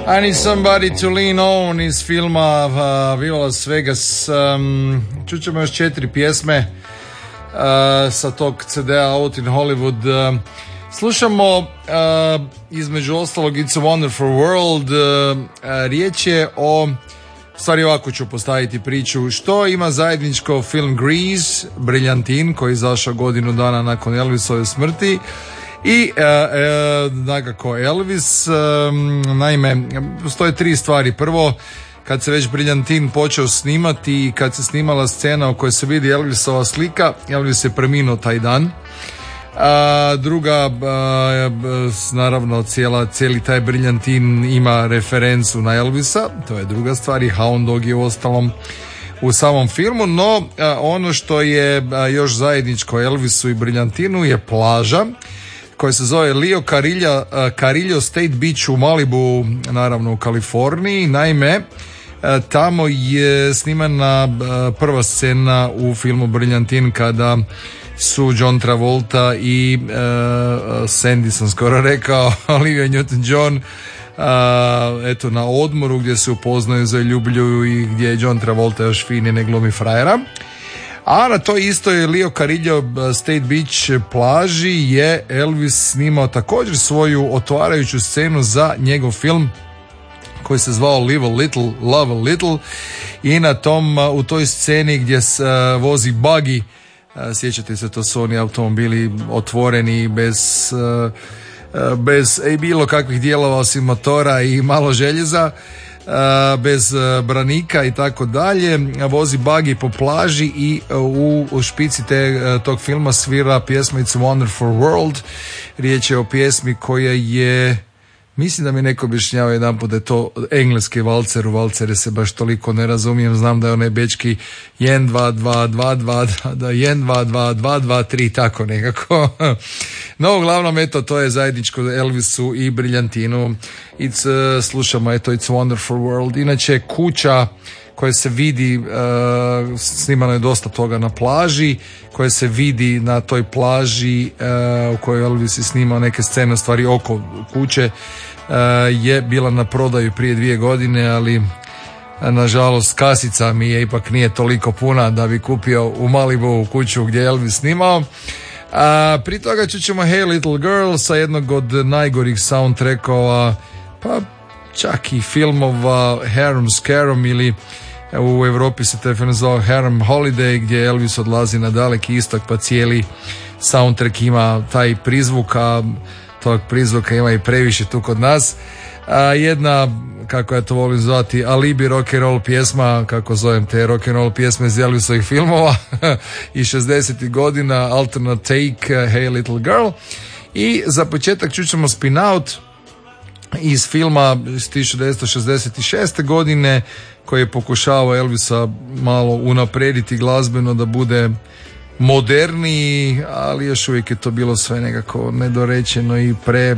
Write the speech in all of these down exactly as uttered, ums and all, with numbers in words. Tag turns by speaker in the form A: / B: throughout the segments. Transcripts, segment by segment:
A: I Need Somebody to Lean On iz filma uh, Viva Las Vegas. Um, čućemo još četiri pjesme uh, sa tog C D-a Out in Hollywood. Uh, slušamo uh, između ostalog It's a Wonderful World. Uh, uh, riječ je o, stvari ovako ću postaviti priču, što ima zajedničko film Grease, Briljantin, koji je izašao godinu dana nakon Elvisove smrti, i e, e, nekako Elvis. E, naime, postoje tri stvari. Prvo, kad se već Briljantin počeo snimati i kad se snimala scena u kojoj se vidi Elvisova slika, Elvis je preminuo taj dan. A, druga, a, naravno cijela, cijeli taj Briljantin ima referencu na Elvisa, to je druga stvar, i Hound Dog je u ostalom u samom filmu. No a, ono što je a, još zajedničko Elvisu i Briljantinu je plaža koja se zove Leo Carrillo, Carrillo State Beach u Malibu, naravno u Kaliforniji. Naime, tamo je snimana prva scena u filmu Briljantin, kada su John Travolta i uh, Sandy, sam skoro rekao, Olivia Newton-John uh, eto na odmoru gdje se upoznaju, zaljubljuju i gdje je John Travolta još fini, ne glumi frajera. A na toj istoj Leo Carrillo State Beach plaži je Elvis snimao također svoju otvarajuću scenu za njegov film koji se zvao Live a Little, Love a Little, i na tom, u toj sceni gdje se uh, vozi buggy, uh, sjećate se, to su oni automobili otvoreni bez uh, uh, bez i bilo kakvih dijelova osim motora i malo željeza, Uh, bez uh, branika i tako dalje, vozi buggy po plaži i uh, u, u špici te, uh, tog filma svira pjesma It's a Wonderful World. Riječ je o pjesmi koja je, mislim da mi neko objašnjava jedan put da je to engleski valcer, u valcere se baš toliko ne razumijem, znam da je onaj bečki jedan, dva, dva, dva, dva, da jedan, dva, dva, dva, dva, tri, tako nekako. No, uglavnom, eto, to je zajedničko Elvisu i Briljantinu. It's, uh, slušamo, eto, It's a Wonderful World. Inače, kuća koja se vidi, uh, snimano je dosta toga na plaži, koja se vidi na toj plaži uh, u kojoj Elvis je snimao neke scene, stvari oko kuće, uh, je bila na prodaju prije dvije godine, ali nažalost kasica mi je ipak nije toliko puna da bi kupio u Malibu kuću gdje je Elvis snimao. A pri toga čućemo Hey Little Girl sa jednog od najgorih soundtrackova, pa čak i filmova, Harem Scarum, ili u Europi se taj film zvao Harem Holiday, gdje Elvis odlazi na daleki istok, pa cijeli soundtrack ima taj prizvuk, a tog prizvuka ima i previše tu kod nas. A jedna, kako ja to volim zvati, alibi rock and roll pjesma, kako zovem te rock and roll pjesme iz Elvisovih filmova i šezdesetih godina, alternate take, Hey Little Girl. I za početak čućemo Spin Out iz filma iz tisuću devetsto šezdeset šeste godine, koji je pokušavao Elvisa malo unaprijediti glazbeno da bude moderniji, ali još uvijek je to bilo sve nekako nedorečeno i pre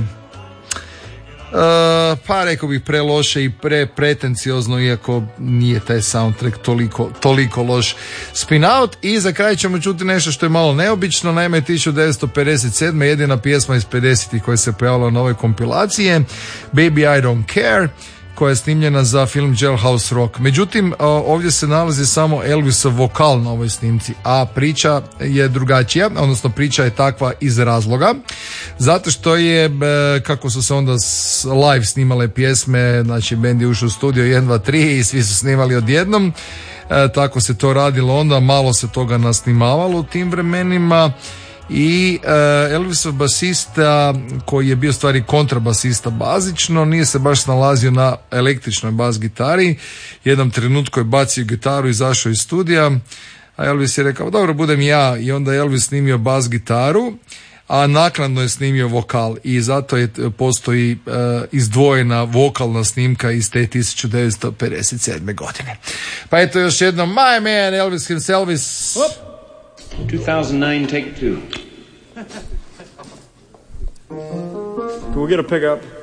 A: Uh, pa rekao bih pre loše i pre pretenciozno, iako nije taj soundtrack toliko, toliko loš. Spin Out. I za kraj ćemo čuti nešto što je malo neobično. Naime, tisuću devetsto pedeset sedme jedina pjesma iz pedesetih koja se pojavila na ovoj kompilaciji, Baby I Don't Care, koja je snimljena za film Jailhouse Rock. Međutim, ovdje se nalazi samo Elvisov vokal na ovoj snimci, a priča je drugačija, odnosno priča je takva iz razloga, zato što je, kako su se onda live snimale pjesme, znači bend je ušao u studio jedan, dva, tri i svi su snimali odjednom, tako se to radilo onda, malo se toga nasnimavalo u tim vremenima. I uh, Elvisov basista, koji je bio stvari kontrabasista bazično, nije se baš snalazio na električnoj bas gitari. Jednom trenutku je bacio gitaru, izašao iz studija, a Elvis je rekao dobro, budem ja, i onda je Elvis snimio bas gitaru, a naknadno je snimio vokal, i zato je postoji uh, izdvojena vokalna snimka iz te tisuću devetsto pedeset sedme godine. Pa eto još jednom, my man Elvis himself.
B: two thousand nine, take two.
C: Can we get a pickup?